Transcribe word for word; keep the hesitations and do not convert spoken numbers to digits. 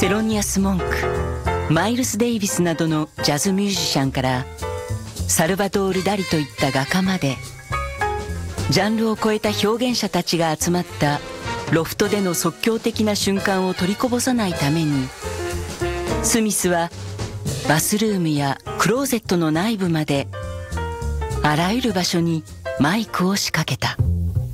セロニアス・モンク、マイルス・デイビスなどのジャズミュージシャンからサルバドール・ダリといった画家まで、ジャンルを超えた表現者たちが集まったロフトでの即興的な瞬間を取りこぼさないために、スミスはバスルームやクローゼットの内部まであらゆる場所にマイクを仕掛けた。